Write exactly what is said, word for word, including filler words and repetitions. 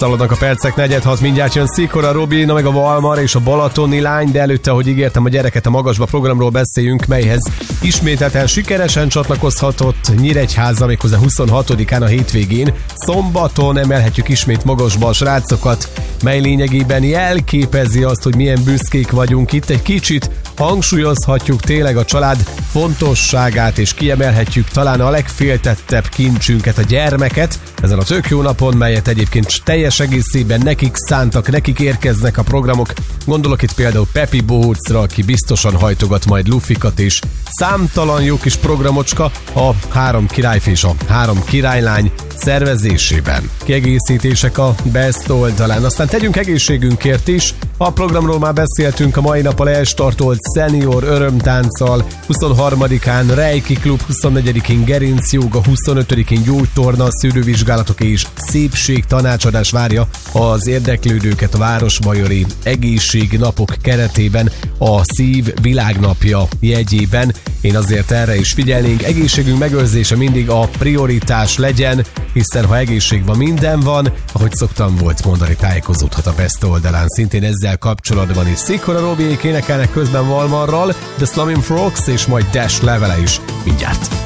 szaladnak a percek, negyed hat, mindjárt jön Szikora Robi, na meg a Valmar és a balatoni lány, de előtte, ahogy ígértem, a gyereket a magasba programról beszéljünk, melyhez ismételten sikeresen csatlakozhatott Nyíregyháza, méghozzá huszonhatodikán a hétvégén. Szombaton emelhetjük ismét magasba a srácokat, mely lényegében jelképezi azt, hogy milyen büszkék vagyunk itt. Egy kicsit hangsúlyozhatjuk tényleg a család fontosságát, és kiemelhetjük talán a legféltettebb kincsünket, a gyermeket, ezen a tök jó napon, melyet egyébként teljes egészében nekik szántak, nekik érkeznek a programok. Gondolok itt például Pepi Bohócra, aki biztosan hajtogat majd lufikat, és számtalan jó kis programocska a három királyfi és a három királylány szervezésében. Kiegészítések a Best oldalán. Aztán tegyünk egészségünkért is. A programról már beszéltünk, a mai nappal elstartolt Senior örömtánccal, huszonharmadikán Reiki Klub, huszonnegyedikén Gerinc Jóga, huszonötödikén gyógytorna, szűrővizsgálatok és szépség tanácsadás várja az érdeklődőket a Városmajori egészségnapok keretében a Szív Világnapja jegyében. Én azért erre is figyelnénk, egészségünk megőrzése mindig a prioritás legyen, hiszen ha egészség van, minden van, ahogy szoktam volt mondani, tájékozódhat a Best oldalán. Szintén ezzel kapcsolatban is Szikora Robiék énekelnek közben Valmarral, The Slumming Frogs és majd Dash levele is mindjárt.